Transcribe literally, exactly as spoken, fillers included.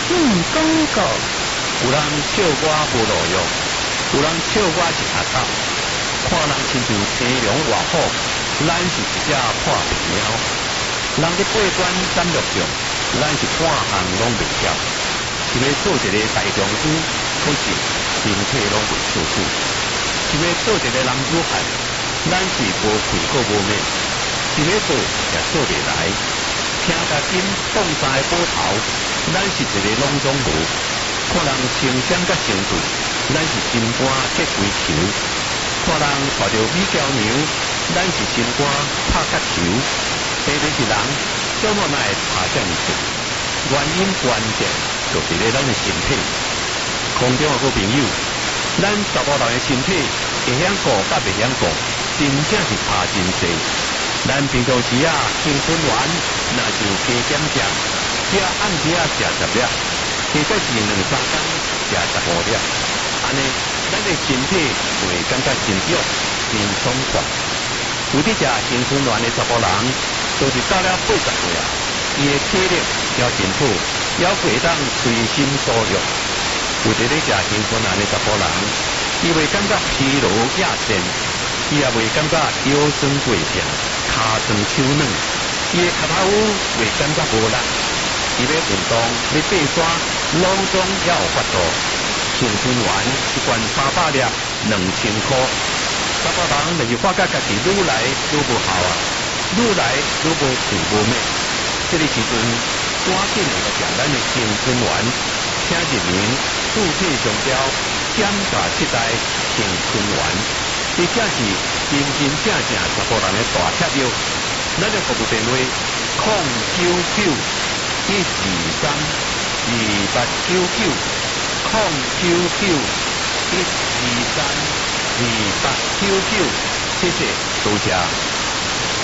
进广告。 有人笑我无路用，有人笑我是阿斗。看人亲像天龙外虎，咱是一只破皮猫。人伫八关斩六将，咱是半项拢袂晓。一个做一个大将军，可是身体拢袂舒服；一个做一个男子汉，咱是无气个无面；一个做也做袂来。听甲金放三个宝头，咱是一个拢总无。看人成双甲成对，咱是心肝结归球；看人带着米胶牛，咱是心肝拍甲球。第二是人，怎么会拍这么多？原因关键就伫咧咱的身体。空中的好朋友，咱查甫人的身体会晓顾甲袂晓顾，真正是差真细。咱平常时啊，青春丸若是加减食，只按时啊食十粒。或者是两三天食十五粒，安尼咱的身体会感觉真痒、真爽快。有伫食青春丸的查甫人，就是到了八十岁啊，伊的体力也真好，也会当随心所欲。有伫咧食青春丸的查甫人，伊会感觉疲劳亚健，伊也会感觉腰酸背痛、骹酸手软，伊的脚头会感觉无力。伊要运动，要爬山，拢总也有法度。青春丸一罐三百粒，两千块。查甫人若是发觉家己愈来愈无效啊，愈来愈无气无力，这个时阵赶紧来食咱的青春丸，请入名注册商标，减价七代青春丸，而且是真真正正查甫人的大贴药。咱的服务电话：零九九。一二三二八九九零九九一二三二八九九，谢谢，多谢。